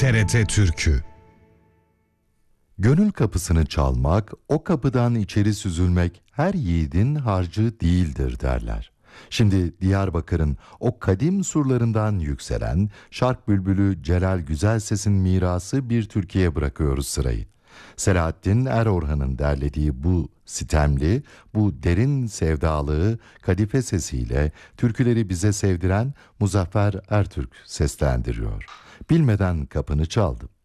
TRT Türkü. Gönül kapısını çalmak, o kapıdan içeri süzülmek her yiğidin harcı değildir derler. Şimdi Diyarbakır'ın o kadim surlarından yükselen şark bülbülü Celal Güzelses'in mirası bir Türkiye bırakıyoruz sırayı. Selahattin Erorhan'ın derlediği bu sitemli, bu derin sevdalığı kadife sesiyle türküleri bize sevdiren Muzaffer Ertürk seslendiriyor. Bilmeden kapını çaldım.